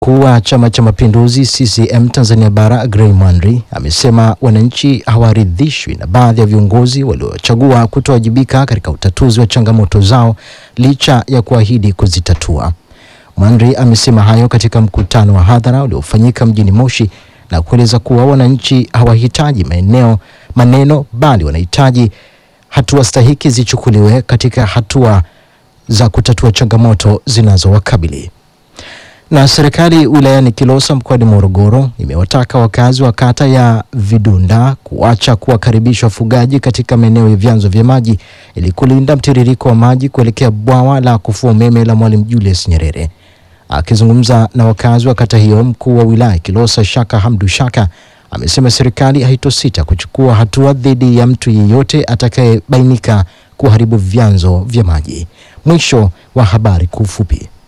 Mkuu wa Chama cha Mapinduzi CCM Tanzania Bara Gray Mwanri amesema wananchi hawaridhishwi na baadhi ya viongozi waliochagua kutowajibika katika utatuzi wa changamoto zao licha ya kuahidi kuzitatua. Mwanri amesema hayo katika mkutano wa hadhara uliofanyika mjini Moshi na kueleza kuwa wananchi hawahitaji maneno bali wanahitaji hatua stahiki zichukuliwe katika hatua za kutatua changamoto zinazowakabili. Na serikali wilayani Kilosa mkoani Morogoro imewataka wakazi wa kata ya Vidunda kuacha kuwakaribisha wafugaji katika maeneo ya vyanzo vya maji ili kulinda mtiririko wa maji kuelekea bwawa la kufua umeme la Mwalimu Julius Nyerere. Akizungumza na wakazi wa kata hiyo, mkuu wa wilaya Kilosa Shaka Hamdu Shaka amesema serikali haitosita kuchukua hatua dhidi ya mtu yeyote atakayebainika kuharibu vyanzo vya maji. Mwisho wa habari kwa ufupi.